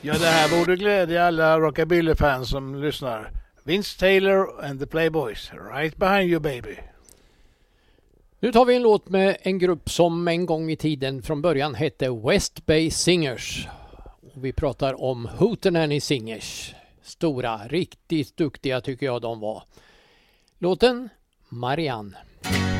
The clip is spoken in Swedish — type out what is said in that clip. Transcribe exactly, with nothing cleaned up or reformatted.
Ja, det här borde glädja alla rockabilly-fans som lyssnar. Vince Taylor and the Playboys, right behind you baby. Nu tar vi en låt med en grupp som en gång i tiden från början hette West Bay Singers. Och vi pratar om Hootenanny Singers. Stora, riktigt duktiga tycker jag de var. Låten Marianne.